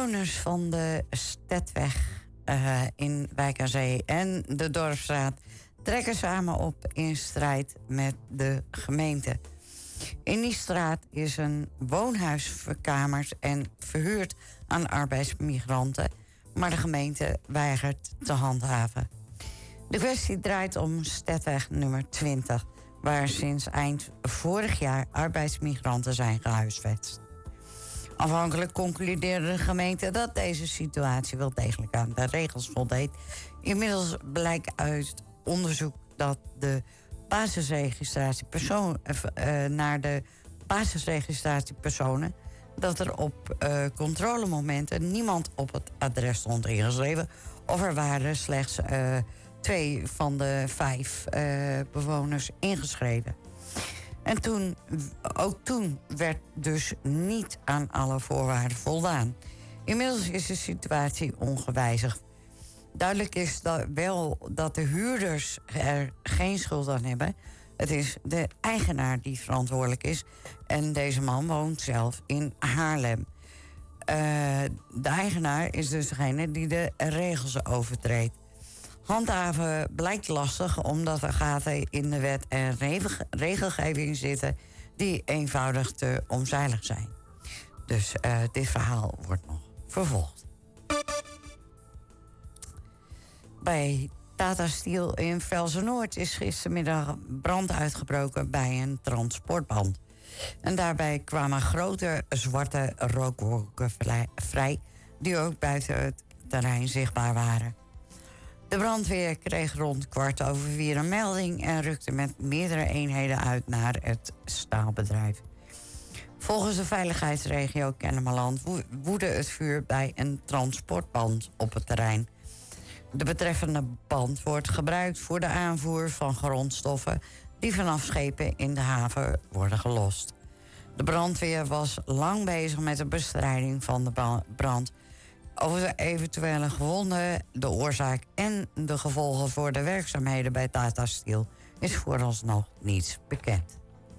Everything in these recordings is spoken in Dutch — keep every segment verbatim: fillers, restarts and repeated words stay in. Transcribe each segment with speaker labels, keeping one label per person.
Speaker 1: Bewoners van de Stedweg uh, in Wijk aan Zee en de Dorpsstraat trekken samen op in strijd met de gemeente. In die straat is een woonhuis verkamerd en verhuurd aan arbeidsmigranten, maar de gemeente weigert te handhaven. De kwestie draait om Stedweg nummer twintig, waar sinds eind vorig jaar arbeidsmigranten zijn gehuisvest. Aanvankelijk concludeerde de gemeente dat deze situatie wel degelijk aan de regels voldeed. Inmiddels blijkt uit onderzoek dat de basisregistratie persoon, uh, naar de basisregistratie personen, dat er op uh, controlemomenten niemand op het adres stond ingeschreven, of er waren slechts uh, twee van de vijf uh, bewoners ingeschreven. En toen, ook toen werd dus niet aan alle voorwaarden voldaan. Inmiddels is de situatie ongewijzigd. Duidelijk is dat wel dat de huurders er geen schuld aan hebben. Het is de eigenaar die verantwoordelijk is. En deze man woont zelf in Haarlem. Uh, de eigenaar is dus degene die de regels overtreedt. Handhaven blijkt lastig omdat er gaten in de wet en regelgeving zitten die eenvoudig te omzeilig zijn. Dus uh, dit verhaal wordt nog vervolgd. Bij Tata Steel in Velzen-Noord is gistermiddag brand uitgebroken bij een transportband. En daarbij kwamen grote zwarte rookwolken vrij, die ook buiten het terrein zichtbaar waren. De brandweer kreeg rond kwart over vier een melding en rukte met meerdere eenheden uit naar het staalbedrijf. Volgens de veiligheidsregio Kennemerland woedde het vuur bij een transportband op het terrein. De betreffende band wordt gebruikt voor de aanvoer van grondstoffen die vanaf schepen in de haven worden gelost. De brandweer was lang bezig met de bestrijding van de brand. Over de eventuele gewonden, de oorzaak en de gevolgen voor de werkzaamheden bij Tata Steel is vooralsnog niets bekend.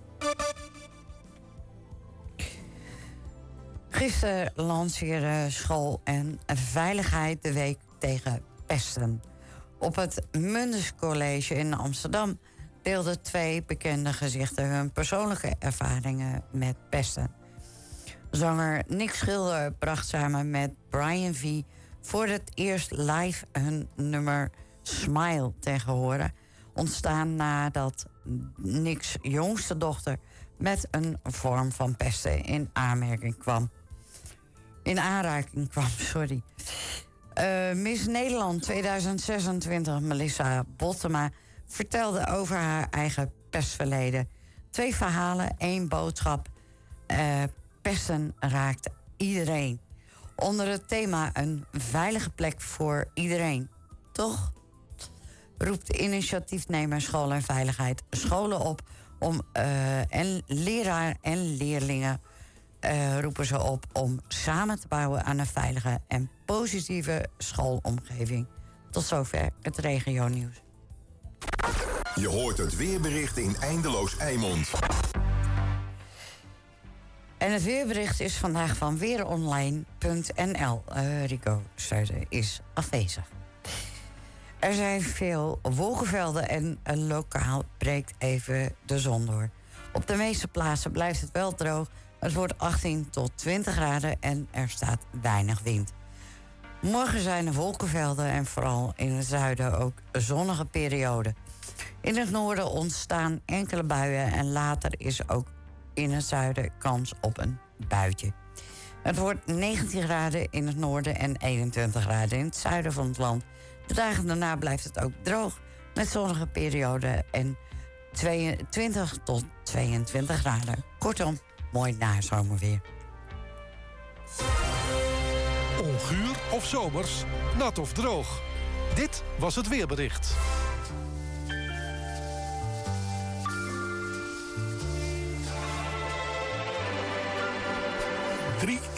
Speaker 1: Gisteren lanceerde School en Veiligheid de week tegen pesten. Op het Mundus College in Amsterdam deelden twee bekende gezichten hun persoonlijke ervaringen met pesten. Zanger Nick Schilder bracht samen met Brian V. voor het eerst live hun nummer Smile tegen horen. Ontstaan nadat Nick's jongste dochter met een vorm van pesten in aanmerking kwam. In aanraking kwam, sorry. Uh, Miss Nederland tweeduizend zesentwintig, Melissa Bottema, vertelde over haar eigen pestverleden. Twee verhalen, één boodschap. Uh, pesten raakt iedereen. Onder het thema een veilige plek voor iedereen. Toch? Roept de initiatiefnemer School en Veiligheid scholen op om uh, en leraar en leerlingen uh, roepen ze op om samen te bouwen aan een veilige en positieve schoolomgeving. Tot zover het regio-nieuws.
Speaker 2: Je hoort het weerbericht in Eindeloos Eimond.
Speaker 1: En het weerbericht is vandaag van weeronline punt n l. Uh, Rico Stuizen is afwezig. Er zijn veel wolkenvelden en uh, lokaal breekt even de zon door. Op de meeste plaatsen blijft het wel droog. Het wordt achttien tot twintig graden en er staat weinig wind. Morgen zijn er wolkenvelden en vooral in het zuiden ook zonnige perioden. In het noorden ontstaan enkele buien en later is ook in het zuiden kans op een buitje. Het wordt negentien graden in het noorden en eenentwintig graden in het zuiden van het land. De dagen daarna blijft het ook droog met zonnige perioden en tweeëntwintig tot tweeëntwintig graden. Kortom, mooi nazomerweer.
Speaker 3: Onguur of zomers, nat of droog. Dit was het weerbericht. Drie